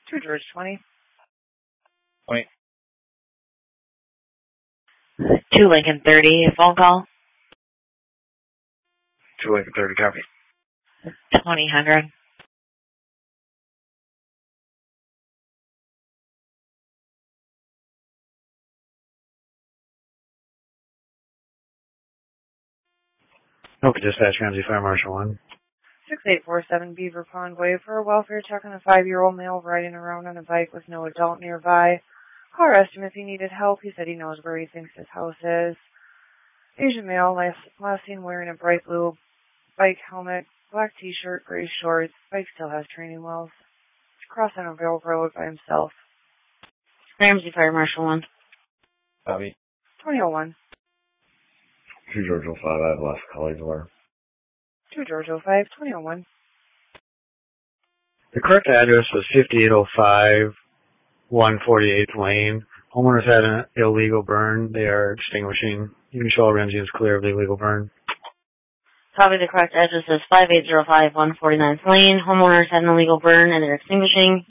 2 George 20. 20. 2 Lincoln 30, phone call. 2 Lincoln 30, copy. 2000. Okay, dispatch, Ramsey Fire Marshal 1. 6847 Beaver Pond Way for a welfare check on a 5-year-old male riding around on a bike with no adult nearby. Caller asked him if he needed help. He said he knows where he thinks his house is. Asian male, last seen wearing a bright blue bike helmet, black t-shirt, gray shorts. Bike still has training wheels. He's crossing a railroad by himself. Ramsey Fire Marshal 1. Copy. 2001. 2 George 05, I have lost colleagues where. 2 George 05, 2001. The correct address was 5805 148th Lane. Homeowners had an illegal burn. They are extinguishing. You can show Ramsey is clear of the illegal burn. Copy. The correct address is 5805 149th Lane. Homeowners had an illegal burn and they're extinguishing.